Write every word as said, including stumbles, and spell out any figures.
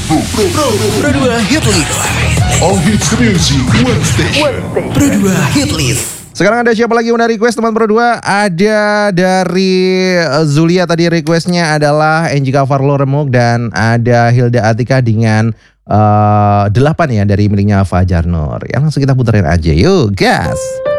Pro dua Hit List. All hits music, one station. Pro dua Hit List. Sekarang ada siapa lagi yang udah request teman Pro dua? Ada dari Zulia tadi requestnya adalah Anjika Farlo Remuk, dan ada Hilda Atika dengan uh, delapan ya dari miliknya Fajar Nur. Yang langsung kita puterin aja, yuk gas.